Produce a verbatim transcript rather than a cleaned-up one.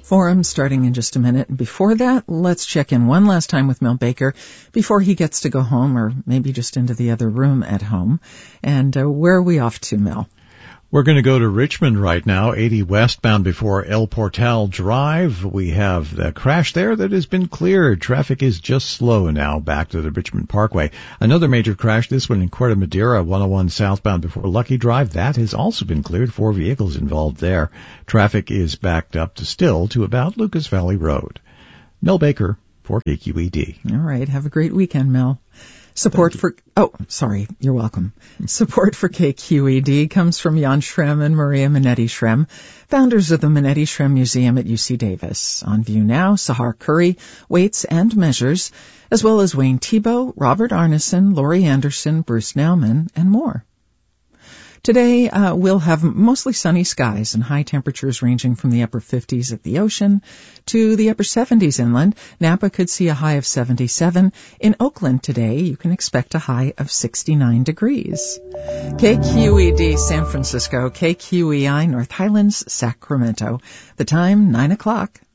Forum starting in just a minute. And before that, let's check in one last time with Mel Baker before he gets to go home, or maybe just into the other room at home. And uh, where are we off to, Mel? We're going to go to Richmond right now, eighty westbound before El Portal Drive. We have the crash there that has been cleared. Traffic is just slow now back to the Richmond Parkway. Another major crash, this one in Corte Madera, one oh one southbound before Lucky Drive. That has also been cleared. Four vehicles involved there. Traffic is backed up to still to about Lucas Valley Road. Mel Baker for K Q E D. All right. Have a great weekend, Mel. Support for, oh, sorry, you're welcome. Support for K Q E D comes from Jan Schrem and Maria Minetti Schrem, founders of the Minetti Schrem Museum at U C Davis. On view now, Sahar Curry, Weights and Measures, as well as Wayne Thiebaud, Robert Arneson, Laurie Anderson, Bruce Nauman, and more. Today, uh, we'll have mostly sunny skies and high temperatures ranging from the upper fifties at the ocean to the upper seventies inland. Napa could see a high of seventy-seven. In Oakland today, you can expect a high of sixty-nine degrees. K Q E D San Francisco, K Q E I North Highlands, Sacramento. The time, nine o'clock.